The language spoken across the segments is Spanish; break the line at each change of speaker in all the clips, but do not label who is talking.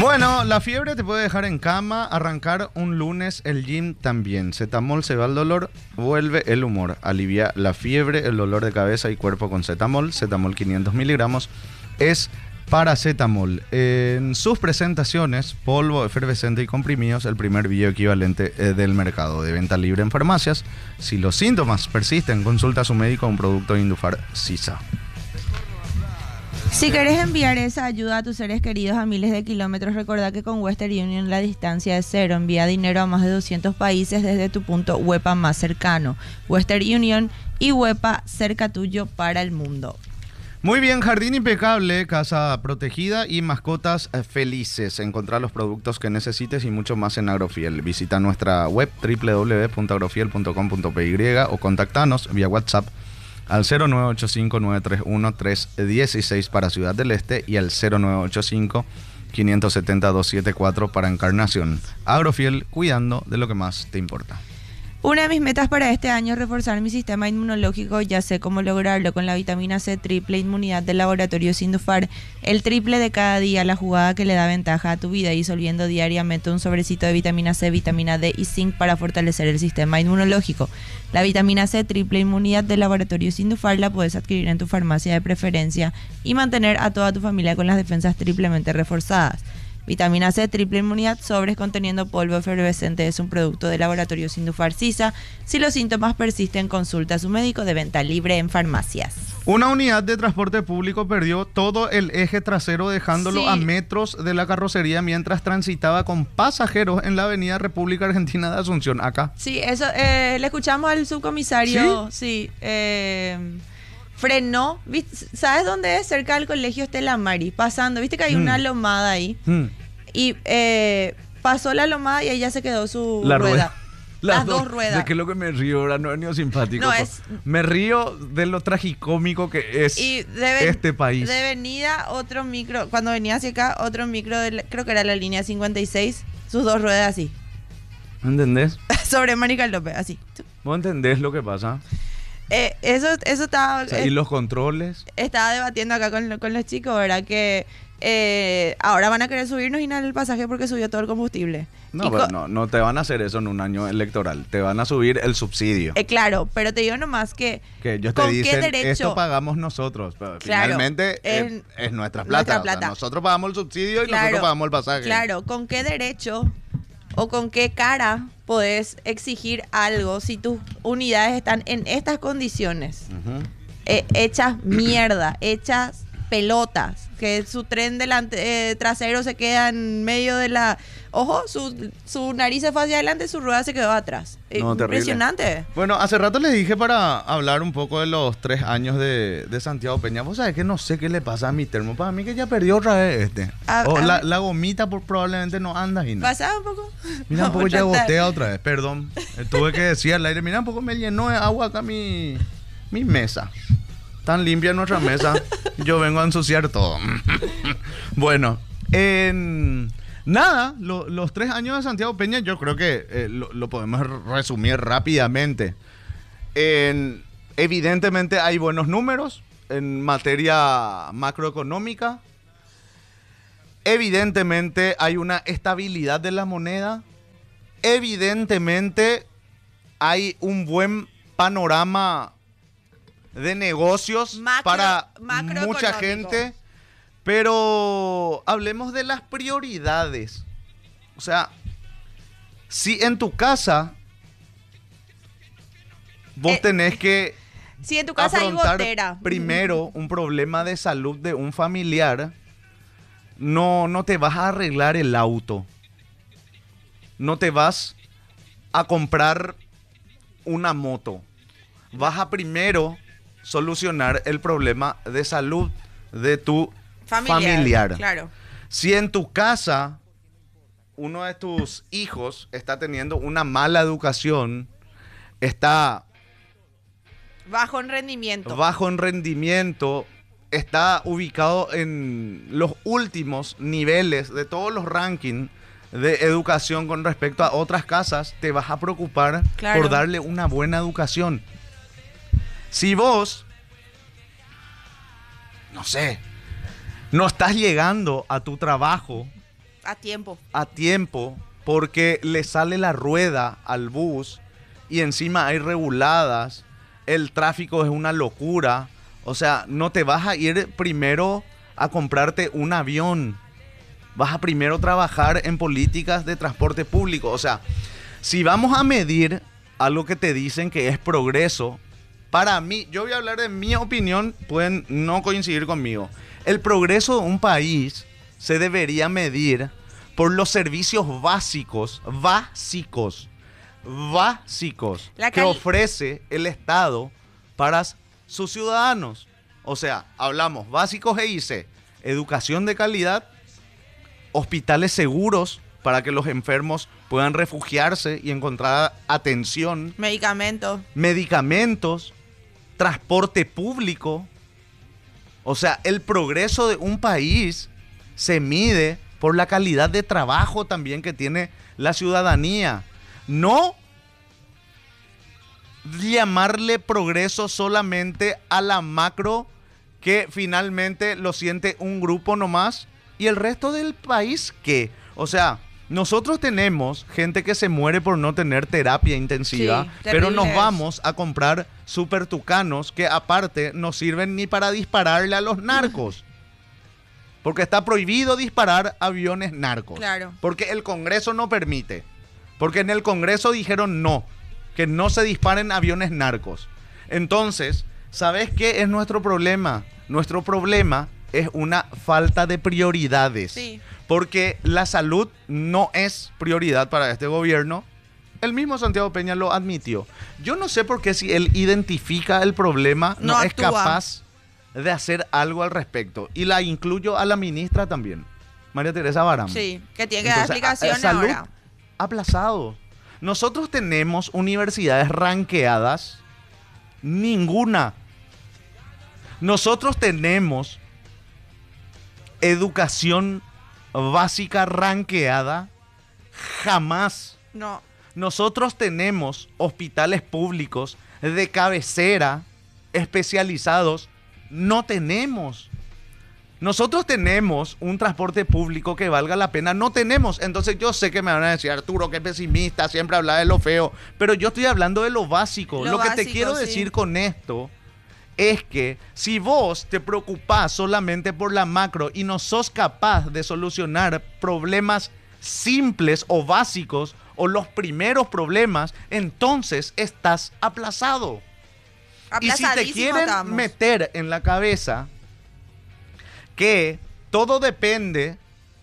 Bueno, la fiebre te puede dejar en cama, arrancar un lunes el gym también. Cetamol se va el dolor, vuelve el humor. Alivia la fiebre, el dolor de cabeza y cuerpo con Cetamol. Cetamol 500 miligramos es paracetamol. En sus presentaciones, polvo, efervescente y comprimidos, el primer bioequivalente del mercado, de venta libre en farmacias. Si los síntomas persisten, consulta a su médico un producto de Indufar Sisa.
Si querés enviar esa ayuda a tus seres queridos a miles de kilómetros, recordá que con Western Union la distancia es cero. Envía dinero a más de 200 países desde tu punto WEPA más cercano. Western Union y WEPA cerca tuyo para el mundo.
Muy bien, jardín impecable, casa protegida y mascotas felices. Encontrar los productos que necesites y mucho más en Agrofiel. Visita nuestra web www.agrofiel.com.py o contactanos vía WhatsApp al 0985-931-316 para Ciudad del Este y al 0985-570-274 para Encarnación. Agrofiel, cuidando de lo que más te importa.
Una de mis metas para este año es reforzar mi sistema inmunológico. Ya sé cómo lograrlo con la vitamina C triple inmunidad del laboratorio Sindufar. El triple de cada día, la jugada que le da ventaja a tu vida, disolviendo diariamente un sobrecito de vitamina C, vitamina D y zinc para fortalecer el sistema inmunológico. La vitamina C triple inmunidad del laboratorio Sindufar la puedes adquirir en tu farmacia de preferencia y mantener a toda tu familia con las defensas triplemente reforzadas. Vitamina C triple inmunidad, sobres conteniendo polvo efervescente, es un producto del laboratorio Sindufar Sisa. Si los síntomas persisten, consulta a su médico, de venta libre en farmacias.
Una unidad de transporte público perdió todo el eje trasero, dejándolo a metros de la carrocería mientras transitaba con pasajeros en la avenida República Argentina de Asunción, acá.
Sí, eso le escuchamos al subcomisario. Sí. Frenó, ¿sabes dónde es? Cerca del colegio Estela Mari, pasando, viste que hay una lomada ahí. Y pasó la lomada y ahí ya se quedó su rueda. Las dos ruedas.
¿De qué es lo que me río? Ahora no he venido simpático.
No,
me río de lo tragicómico que es este país.
De venida, otro micro, cuando venía hacia acá, otro micro, creo que era la línea 56, sus dos ruedas así.
¿Entendés?
Sobre Marical López, así.
¿Vos entendés lo que pasa?
Eso estaba...
O sea, ¿y los controles?
Estaba debatiendo acá con los chicos, ¿verdad? Que ahora van a querer subirnos y nada el pasaje porque subió todo el combustible.
No, pero no te van a hacer eso en un año electoral. Te van a subir el subsidio.
Claro, pero te digo nomás que
ellos te dicen, esto pagamos nosotros. Pero claro, finalmente es nuestra plata. O sea, nosotros pagamos el subsidio y nosotros pagamos el pasaje.
Claro, ¿con qué derecho o con qué cara podés exigir algo si tus unidades están en estas condiciones? Hechas mierda, hechas pelotas, que su tren trasero se queda en medio de la... Ojo, su nariz se fue hacia adelante, su rueda se quedó atrás. Impresionante.
Terrible. Bueno, hace rato les dije para hablar un poco de los 3 años de Santiago Peña. Vos sabés que no sé qué le pasa a mi termo. Para mí que ya perdió otra vez la gomita probablemente no anda.
¿Pasaba un poco?
Mira, un poco ya gotea otra vez, perdón. Tuve que decir al aire, mira, un poco me llenó de agua acá mi mesa. Tan limpia nuestra mesa, yo vengo a ensuciar todo. Bueno, nada, los 3 años de Santiago Peña yo creo que lo podemos resumir rápidamente. Evidentemente hay buenos números en materia macroeconómica. Evidentemente hay una estabilidad de la moneda. Evidentemente hay un buen panorama de negocios para mucha gente, pero hablemos de las prioridades. O sea, si en tu casa vos tenés que
si en tu casa
afrontar
hay gotera
primero un problema de salud de un familiar, no te vas a arreglar el auto, no te vas a comprar una moto, vas a primero solucionar el problema de salud de tu familiar.
Claro.
Si en tu casa uno de tus hijos está teniendo una mala educación, está
bajo en rendimiento,
está ubicado en los últimos niveles de todos los rankings de educación con respecto a otras casas, te vas a preocupar por darle una buena educación. Si vos, no sé, no estás llegando a tu trabajo
A
tiempo, porque le sale la rueda al bus y encima hay reguladas, el tráfico es una locura. O sea, no te vas a ir primero a comprarte un avión, vas a primero trabajar en políticas de transporte público. O sea, si vamos a medir algo que te dicen que es progreso, para mí, yo voy a hablar de mi opinión, pueden no coincidir conmigo. El progreso de un país se debería medir por los servicios básicos que ofrece el Estado para sus ciudadanos. O sea, hablamos básicos e IC, educación de calidad, hospitales seguros para que los enfermos puedan refugiarse y encontrar atención, medicamentos, transporte público. O sea, el progreso de un país se mide por la calidad de trabajo también que tiene la ciudadanía. No llamarle progreso solamente a la macro que finalmente lo siente un grupo nomás y el resto del país, ¿qué? O sea, nosotros tenemos gente que se muere por no tener terapia intensiva, pero nos vamos a comprar super tucanos que aparte no sirven ni para dispararle a los narcos. Porque está prohibido disparar aviones narcos.
Claro.
Porque el Congreso no permite. Porque en el Congreso dijeron no, que no se disparen aviones narcos. Entonces, ¿sabes qué es nuestro problema? Nuestro problema es una falta de prioridades.
Sí.
Porque la salud no es prioridad para este gobierno. El mismo Santiago Peña lo admitió. Yo no sé por qué si él identifica el problema, no es capaz de hacer algo al respecto. Y la incluyo a la ministra también, María Teresa Barán.
Sí, que tiene que dar explicación
salud
ahora.
Aplazado. Nosotros tenemos universidades ranqueadas, ninguna. Nosotros tenemos educación básica ranqueada, jamás.
No.
Nosotros tenemos hospitales públicos de cabecera especializados, no tenemos. Nosotros tenemos un transporte público que valga la pena, no tenemos. Entonces yo sé que me van a decir, Arturo, qué pesimista, siempre habla de lo feo, pero yo estoy hablando de lo básico. Lo que te quiero decir con esto es que si vos te preocupás solamente por la macro y no sos capaz de solucionar problemas simples o básicos o los primeros problemas, entonces estás aplazado. Y si te quieren meter en la cabeza que todo depende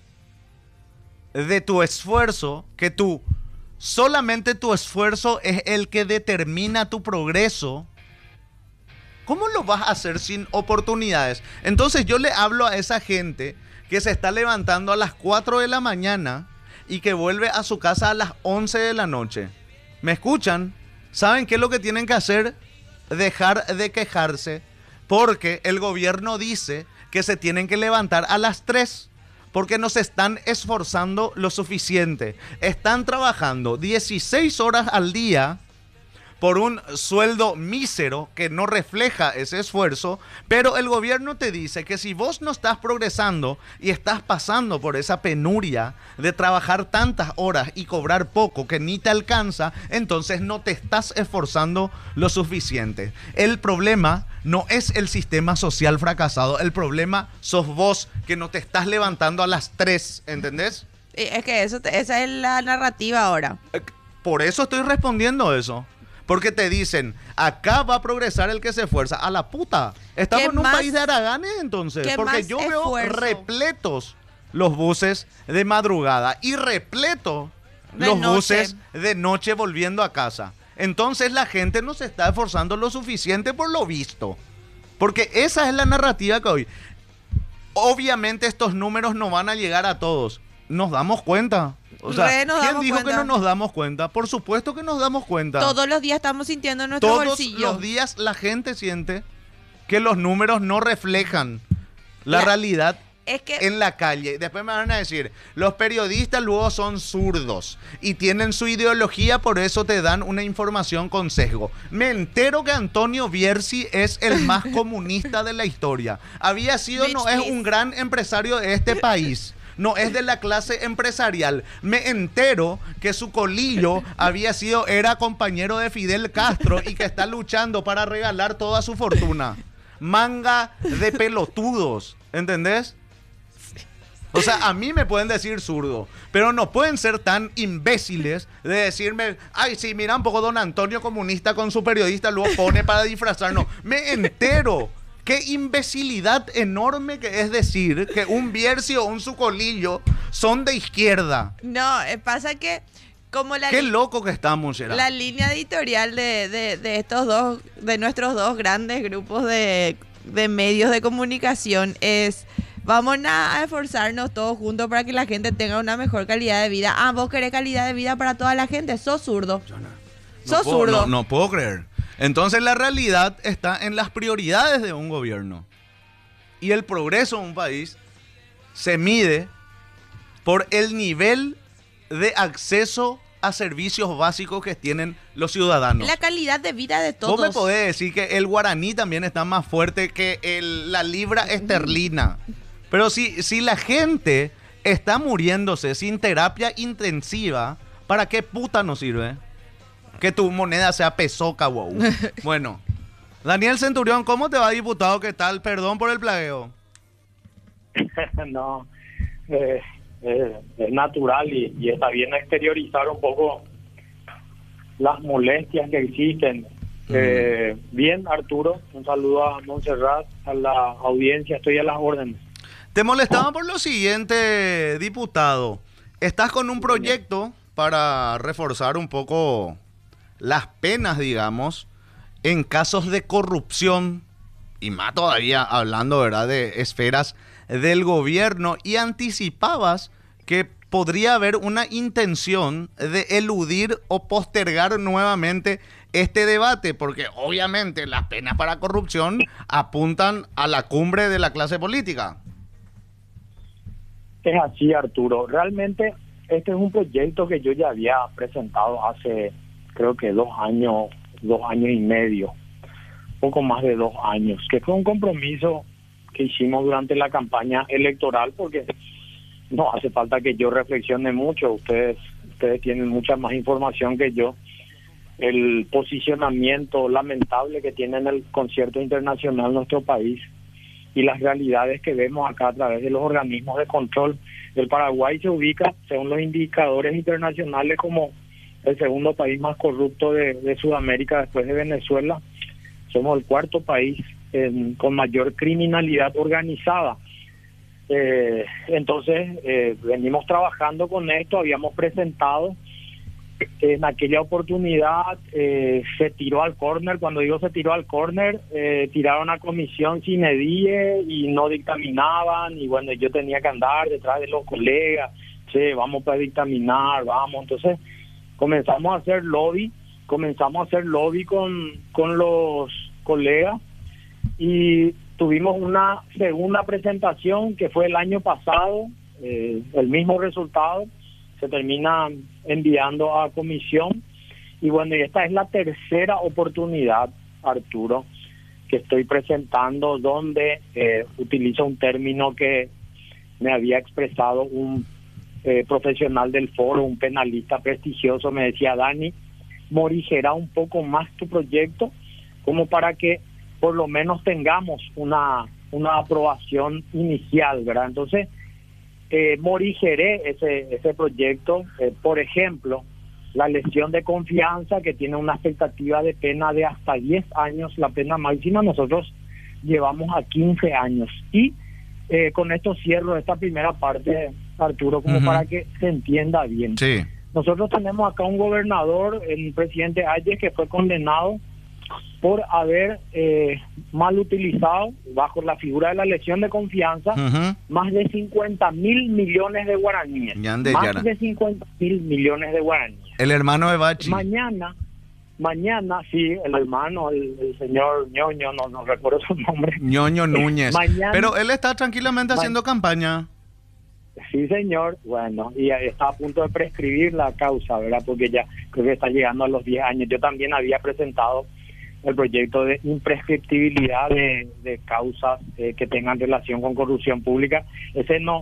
de tu esfuerzo, que solamente tu esfuerzo es el que determina tu progreso, ¿cómo lo vas a hacer sin oportunidades? Entonces yo le hablo a esa gente que se está levantando a las 4 de la mañana y que vuelve a su casa a las 11 de la noche. ¿Me escuchan? ¿Saben qué es lo que tienen que hacer? Dejar de quejarse, porque el gobierno dice que se tienen que levantar a las 3, porque no se están esforzando lo suficiente. Están trabajando 16 horas al día por un sueldo mísero que no refleja ese esfuerzo, pero el gobierno te dice que si vos no estás progresando y estás pasando por esa penuria de trabajar tantas horas y cobrar poco que ni te alcanza, entonces no te estás esforzando lo suficiente. El problema no es el sistema social fracasado, el problema sos vos que no te estás levantando a las 3, ¿entendés?
Es que esa es la narrativa ahora.
Por eso estoy respondiendo eso. Porque te dicen, acá va a progresar el que se esfuerza. A la puta. Estamos en un país de haraganes entonces. Porque yo veo repletos los buses de madrugada y repleto los buses de noche volviendo a casa. Entonces la gente no se está esforzando lo suficiente por lo visto. Porque esa es la narrativa que hoy. Obviamente estos números no van a llegar a todos. ¿Nos damos cuenta? O sea, ¿quién dijo que no nos damos cuenta? Por supuesto que nos damos cuenta.
Todos los días estamos sintiendo en nuestro bolsillo.
Todos los días la gente siente que los números no reflejan la realidad en la calle. Después me van a decir, los periodistas luego son zurdos y tienen su ideología, por eso te dan una información con sesgo. Me entero que Antonio Bierzi es el más comunista de la historia. Había sido, no es un gran empresario de este país. no es de la clase empresarial. Me entero que su colillo era compañero de Fidel Castro y que está luchando para regalar toda su fortuna. Manga de pelotudos, ¿entendés? O sea, a mí me pueden decir zurdo, pero no pueden ser tan imbéciles de decirme, ay, sí, mira un poco don Antonio comunista con su periodista, luego pone para disfrazarnos. Me entero. Qué imbecilidad enorme que es decir que un Bierzi o un Sucolillo son de izquierda.
No, pasa que como
qué loco que estamos, Gerard.
La línea editorial de estos dos, de nuestros dos grandes grupos de medios de comunicación es: vamos a esforzarnos todos juntos para que la gente tenga una mejor calidad de vida. Ah, vos querés calidad de vida para toda la gente, sos zurdo. Sos zurdo.
No puedo creer. Entonces la realidad está en las prioridades de un gobierno. Y el progreso de un país se mide por el nivel de acceso a servicios básicos que tienen los ciudadanos.
La calidad de vida de todos.
Vos me podés decir que el guaraní también está más fuerte que la libra esterlina. Pero si la gente está muriéndose sin terapia intensiva, ¿para qué puta nos sirve? Que tu moneda sea pesoca, wow. Bueno, Daniel Centurión, ¿cómo te va, diputado? ¿Qué tal? Perdón por el plagueo.
No, es natural y está bien exteriorizar un poco las molestias que existen. Bien, Arturo, un saludo a Montserrat, a la audiencia, estoy a las órdenes.
Te molestaba por lo siguiente, diputado. Estás con un proyecto para reforzar un poco las penas, digamos, en casos de corrupción, y más todavía hablando, ¿verdad?, de esferas del gobierno, y anticipabas que podría haber una intención de eludir o postergar nuevamente este debate, porque obviamente las penas para corrupción apuntan a la cumbre de la clase política.
Es así, Arturo. Realmente este es un proyecto que yo ya había presentado hace, creo que 2 años y medio, poco más de 2 años, que fue un compromiso que hicimos durante la campaña electoral, porque no hace falta que yo reflexione mucho, ustedes tienen mucha más información que yo. El posicionamiento lamentable que tiene en el concierto internacional nuestro país y las realidades que vemos acá a través de los organismos de control. El Paraguay se ubica, según los indicadores internacionales, como el segundo país más corrupto de Sudamérica después de Venezuela. Somos el 4º país con mayor criminalidad organizada. Entonces, venimos trabajando con esto, habíamos presentado. En aquella oportunidad se tiró al córner. Cuando digo se tiró al córner, tiraron a comisión sine die y no dictaminaban, y bueno, yo tenía que andar detrás de los colegas, che, vamos para dictaminar, vamos. Entonces comenzamos a hacer lobby con los colegas, y tuvimos una segunda presentación que fue el año pasado, el mismo resultado. Se termina enviando a comisión, y bueno, y esta es la tercera oportunidad, Arturo, que estoy presentando, donde utilizo un término que me había expresado un profesional del foro, un penalista prestigioso. Me decía: Dani, morigerá un poco más tu proyecto, como para que por lo menos tengamos una aprobación inicial, ¿verdad? Entonces morigeré ese proyecto. Por ejemplo, la lesión de confianza, que tiene una expectativa de pena de hasta 10 años, la pena máxima nosotros llevamos a 15 años. Y con esto cierro esta primera parte, Arturo, como para que se entienda bien.
Sí.
Nosotros tenemos acá un gobernador, el presidente Ayes, que fue condenado por haber mal utilizado, bajo la figura de la lesión de confianza, más de 50.000 millones de guaraníes. Más de 50.000 millones de guaraníes.
El hermano de Bachi.
Mañana, sí, el hermano, el señor Ñoño, no recuerdo su nombre.
Ñoño Núñez.
Mañana,
pero él está tranquilamente haciendo campaña.
Sí, señor. Bueno, y está a punto de prescribir la causa, ¿verdad? Porque ya creo que está llegando a los 10 años. Yo también había presentado el proyecto de imprescriptibilidad de causas que tengan relación con corrupción pública. Ese no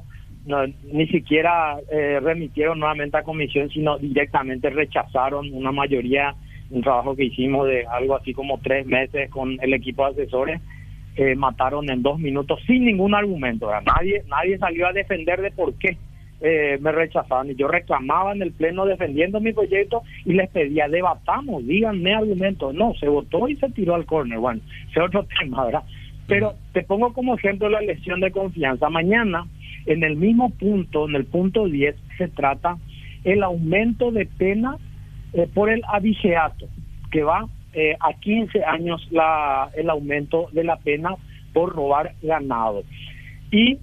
ni siquiera remitieron nuevamente a comisión, sino directamente rechazaron una mayoría, un trabajo que hicimos de algo así como 3 meses con el equipo de asesores, mataron en 2 minutos sin ningún argumento, ¿verdad? Nadie salió a defender de por qué me rechazaban, y yo reclamaba en el pleno defendiendo mi proyecto y les pedía, debatamos, díganme argumentos. No, se votó y se tiró al córner. Bueno, ese es otro tema, ¿verdad? Pero te pongo como ejemplo la lesión de confianza. Mañana, en el mismo punto, en el punto 10, se trata el aumento de pena por el abigeato, que va a 15 años el aumento de la pena por robar ganado. Y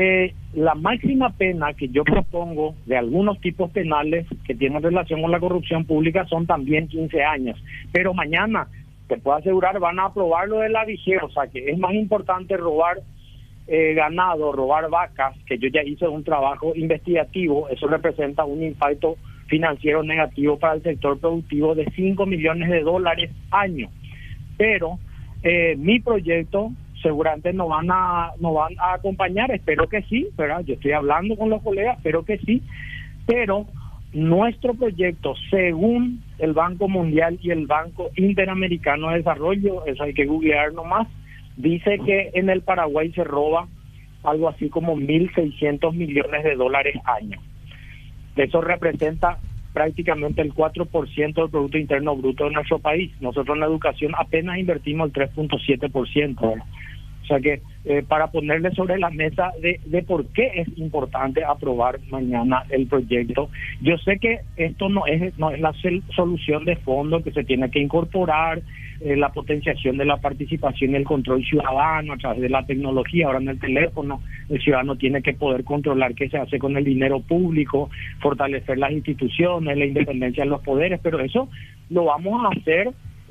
la máxima pena que yo propongo de algunos tipos penales que tienen relación con la corrupción pública son también 15 años. Pero mañana, te puedo asegurar, van a aprobar lo del abigeo, o sea que es más importante robar ganado, robar vacas, que yo ya hice un trabajo investigativo. Eso representa un impacto financiero negativo para el sector productivo de $5 millones año. Pero mi proyecto seguramente nos van a acompañar, espero que sí, ¿verdad? Yo estoy hablando con los colegas, espero que sí, pero nuestro proyecto, según el Banco Mundial y el Banco Interamericano de Desarrollo, eso hay que googlear nomás, dice que en el Paraguay se roba algo así como $1.600 millones año. Eso representa prácticamente el 4% del Producto Interno Bruto de nuestro país. Nosotros en la educación apenas invertimos el 3.7%, ¿verdad? O sea que para ponerle sobre la mesa de por qué es importante aprobar mañana el proyecto. Yo sé que esto no es la solución de fondo que se tiene que incorporar, la potenciación de la participación y el control ciudadano a través de la tecnología. Ahora en el teléfono el ciudadano tiene que poder controlar qué se hace con el dinero público, fortalecer las instituciones, la independencia de los poderes, pero eso lo vamos a hacer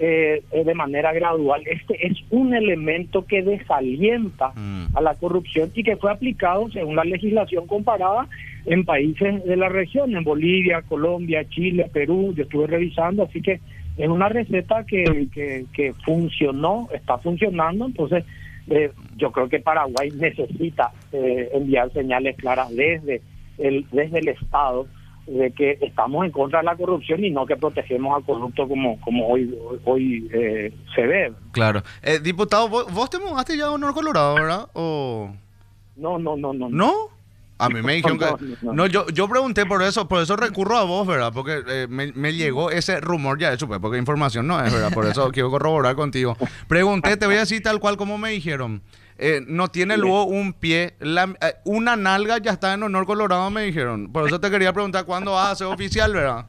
de manera gradual. Este es un elemento que desalienta a la corrupción y que fue aplicado según la legislación comparada en países de la región, en Bolivia, Colombia, Chile, Perú. Yo estuve revisando, así que es una receta que funcionó, está funcionando. Entonces yo creo que Paraguay necesita enviar señales claras desde el Estado de que estamos en contra de la corrupción y no que protegemos al corrupto como hoy se ve.
Claro. Diputado, ¿vos te mudaste ya a Honor Colorado, verdad? ¿O
No.
¿No? A mí me dijeron que... No, yo pregunté por eso recurro a vos, ¿verdad? Porque me llegó ese rumor ya, eso, porque información no es, ¿verdad? Por eso quiero corroborar contigo. Pregunté, te voy a decir tal cual como me dijeron. No tiene luego un pie, una nalga ya está en Honor Colorado, me dijeron. Por eso te quería preguntar cuándo vas a ser oficial, ¿verdad?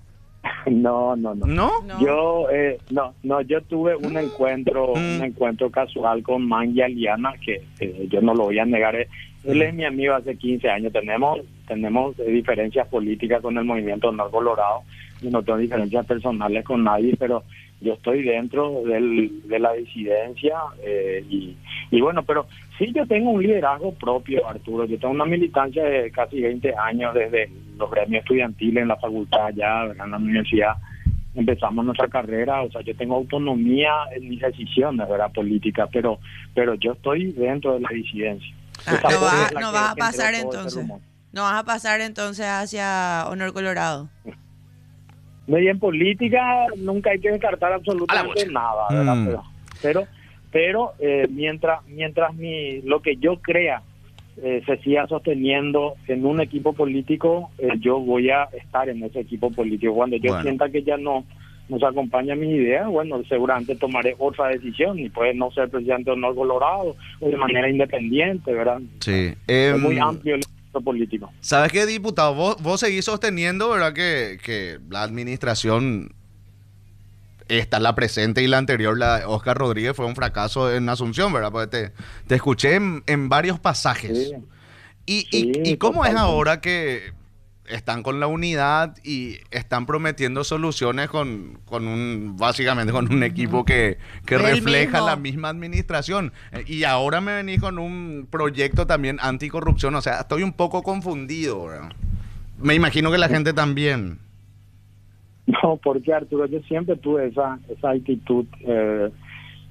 No.
¿No?
Yo tuve un encuentro casual con Mangia Liana, que yo no lo voy a negar. Él es mi amigo hace 15 años. Tenemos diferencias políticas con el movimiento Honor Colorado. Yo no tengo diferencias personales con nadie, pero yo estoy dentro de la disidencia y bueno, pero sí, yo tengo un liderazgo propio, Arturo. Yo tengo una militancia de casi 20 años desde los gremios estudiantiles en la facultad allá, en la universidad. Empezamos nuestra carrera, o sea, yo tengo autonomía en mis decisiones, ¿verdad? Políticas, pero yo estoy dentro de la disidencia.
No vas a pasar entonces hacia Honor Colorado.
Y en política nunca hay que descartar absolutamente nada, ¿verdad? Pero mientras lo que yo crea se siga sosteniendo en un equipo político, yo voy a estar en ese equipo político. Cuando yo sienta que ya no nos acompaña mi idea, bueno, seguramente tomaré otra decisión y puede no ser presidente de Honor Colorado o de manera independiente, ¿verdad?
Sí.
Es muy amplio el político.
¿Sabes qué, diputado? Vos seguís sosteniendo, ¿verdad? Que la administración, la presente y la anterior, la de Óscar Rodríguez, fue un fracaso en Asunción, ¿verdad? Porque te escuché en varios pasajes. Sí. ¿Y cómo es ahora que están con la unidad y están prometiendo soluciones básicamente con un equipo que refleja la misma administración? Y ahora me venís con un proyecto también anticorrupción. O sea, estoy un poco confundido, ¿verdad? Me imagino que la gente también.
No, porque Arturo, yo siempre tuve esa actitud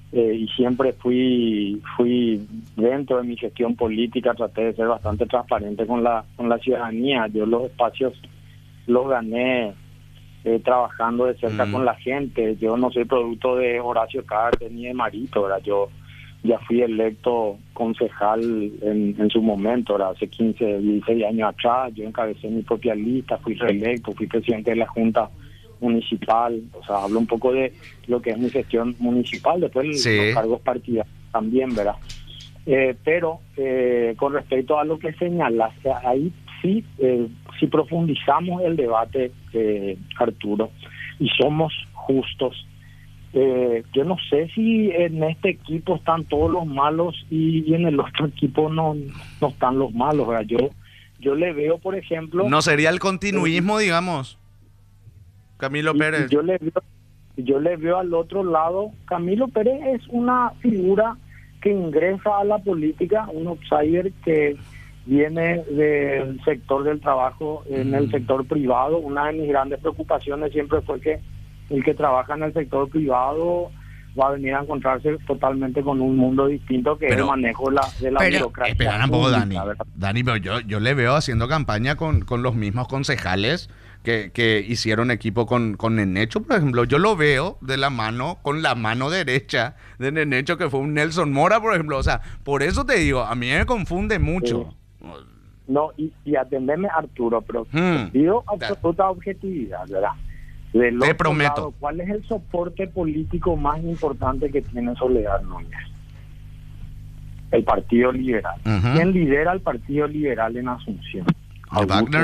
y siempre fui dentro de mi gestión política, traté de ser bastante transparente con la ciudadanía. Yo los espacios los gané trabajando de cerca con la gente. Yo no soy producto de Horacio Cartes ni de Marito, ¿verdad? Yo ya fui electo concejal en su momento, ¿verdad? Hace 15, 16 años atrás. Yo encabecé mi propia lista, fui reelecto, fui presidente de la Junta Municipal. O sea, hablo un poco de lo que es mi gestión municipal, después los cargos partidarios también, ¿verdad? Pero con respecto a lo que señalaste, ahí sí, si profundizamos el debate, Arturo, y somos justos, yo no sé si en este equipo están todos los malos y en el otro equipo no están los malos, ¿verdad? Yo le veo, por ejemplo...
¿No sería el continuismo, digamos? Camilo Pérez.
Yo le veo al otro lado. Camilo Pérez es una figura que ingresa a la política, un outsider que viene del sector del trabajo en el sector privado. Una de mis grandes preocupaciones siempre fue que el que trabaja en el sector privado va a venir a encontrarse totalmente con un mundo distinto, que es el manejo de la burocracia.
Espera un poco, Dani, pero yo le veo haciendo campaña con los mismos concejales que hicieron equipo con Nenecho, por ejemplo. Yo lo veo de la mano, con la mano derecha de Nenecho, que fue un Nelson Mora, por ejemplo. O sea, por eso te digo, a mí me confunde mucho.
No, y atendeme, Arturo, pero pido absoluta objetividad, ¿verdad?
Te prometo.
Lado, ¿cuál es el soporte político más importante que tiene Soledad Núñez? El Partido Liberal. ¿Quién lidera el Partido Liberal en Asunción?
Wagner.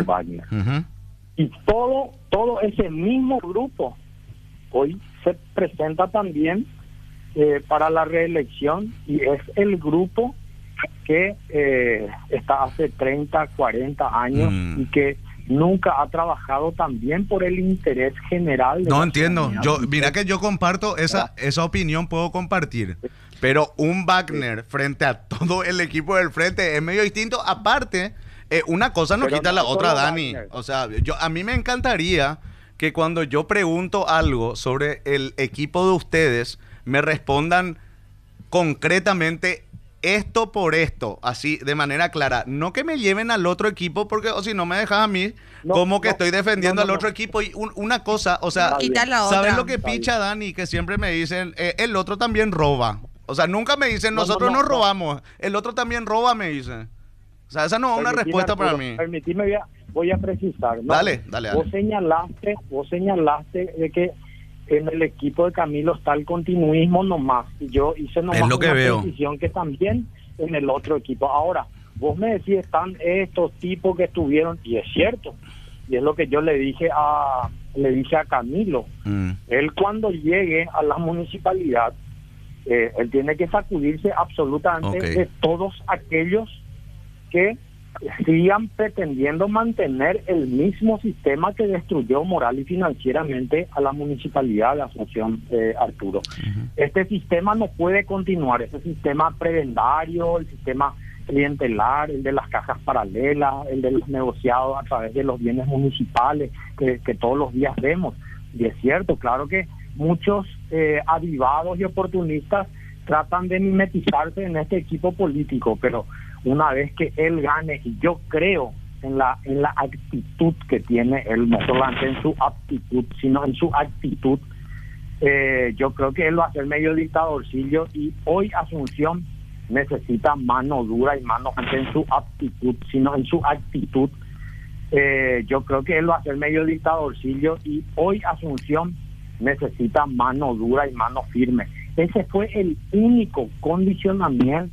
Y todo ese mismo grupo hoy se presenta también para la reelección, y es el grupo que está hace 30, 40 años y que nunca ha trabajado también por el interés general.
No entiendo. Mira que yo comparto esa opinión, puedo compartir. Pero un Wagner frente a todo el equipo del frente es medio distinto. Aparte, una cosa no quita la otra, Dani. O sea, a mí me encantaría que cuando yo pregunto algo sobre el equipo de ustedes, me respondan concretamente esto por esto, así de manera clara. No que me lleven al otro equipo, porque o si no me dejas a mí estoy defendiendo al otro equipo. Y una cosa, o sea, ¿sabes lo que picha, Dani? Que siempre me dicen, el otro también roba. O sea, nunca me dicen, nosotros no robamos, el otro también roba, me dicen. O sea, esa no es una respuesta para mí.
Permitime, voy a precisar, ¿no?
Dale.
Vos señalaste de que en el equipo de Camilo está el continuismo nomás, y yo hice nomás
una
precisión que también en el otro equipo. Ahora, vos me decís, están estos tipos que estuvieron, y es cierto, y es lo que yo le dije a Camilo. Él, cuando llegue a la municipalidad, él tiene que sacudirse absolutamente de todos aquellos que sigan pretendiendo mantener el mismo sistema que destruyó moral y financieramente a la municipalidad de Asunción, Arturo. Este sistema no puede continuar, ese sistema prebendario, el sistema clientelar, el de las cajas paralelas, el de los negociados a través de los bienes municipales que todos los días vemos. Y es cierto, claro que muchos avivados y oportunistas tratan de mimetizarse en este equipo político, pero una vez que él gane, y yo creo en la actitud que tiene él, no solamente en su aptitud, sino en su actitud, yo creo que él va a ser medio dictadorcillo, y hoy Asunción necesita mano dura y mano fuerte en su aptitud, sino en su actitud. Yo creo que él va a ser medio dictadorcillo, y hoy Asunción necesita mano dura y mano firme. Ese fue el único condicionamiento